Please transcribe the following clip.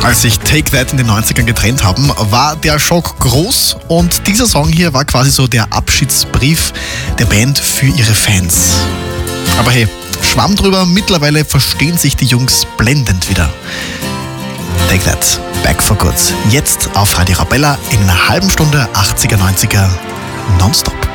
Als sich Take That in den 90ern getrennt haben, war der Schock groß und dieser Song hier war quasi so der Abschiedsbrief der Band für ihre Fans. Aber hey, Schwamm drüber, mittlerweile verstehen sich die Jungs blendend wieder. Take That, back for good. Jetzt auf Radio Arabella in einer halben Stunde 80er, 90er nonstop.